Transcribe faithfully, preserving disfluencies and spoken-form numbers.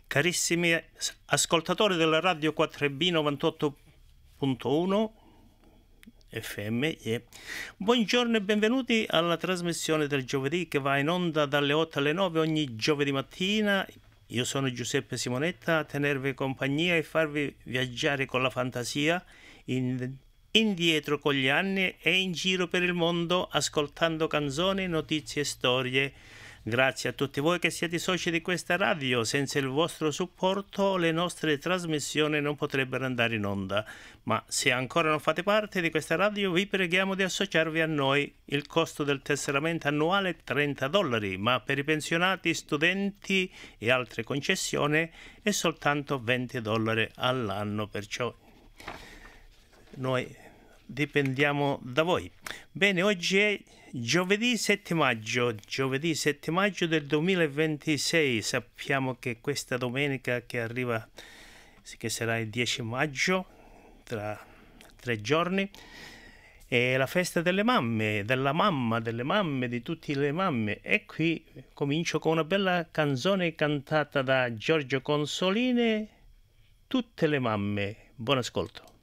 Carissimi ascoltatori della Radio quattro B novantotto punto uno F M, yeah. Buongiorno e benvenuti alla trasmissione del giovedì che va in onda dalle otto alle nove ogni giovedì mattina. Io sono Giuseppe Simonetta a tenervi compagnia e farvi viaggiare con la fantasia in, indietro con gli anni e in giro per il mondo ascoltando canzoni, notizie e storie. Grazie a tutti voi che siete soci di questa radio. Senza il vostro supporto le nostre trasmissioni non potrebbero andare in onda. Ma se ancora non fate parte di questa radio vi preghiamo di associarvi a noi. Il costo del tesseramento annuale è trenta dollari, ma per i pensionati, studenti e altre concessioni è soltanto venti dollari all'anno. Perciò noi dipendiamo da voi. Bene, oggi è giovedì sette maggio, giovedì sette maggio del duemilaventisei. Sappiamo che questa domenica che arriva, che sarà il dieci maggio, tra tre giorni, è la festa delle mamme, della mamma, delle mamme, di tutte le mamme. E qui comincio con una bella canzone cantata da Giorgio Consolini, Tutte le mamme. Buon ascolto.